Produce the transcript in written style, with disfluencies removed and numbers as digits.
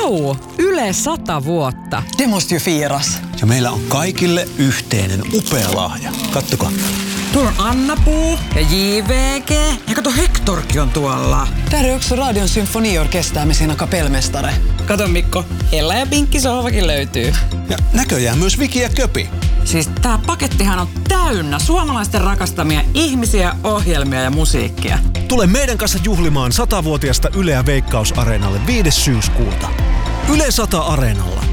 Yle 100 vuotta. Det måste ju firas. Ja meillä on kaikille yhteinen upea lahja. Kattokaa. Tuolla on Anna-Puu ja JVG. Ja kato, Hektorkin on tuolla. Där är också Radion symfoniorkester med sina kapellmästare. Kato Mikko, Ella ja Pinkki sohvakin löytyy. Ja näköjään myös Viki ja Köpi. Siis tää pakettihan on täynnä suomalaisten rakastamia ihmisiä, ohjelmia ja musiikkia. Tule meidän kanssa juhlimaan 100-vuotiasta Yle ja Veikkaus-areenalle 5. syyskuuta. Yle 100 Areenalla.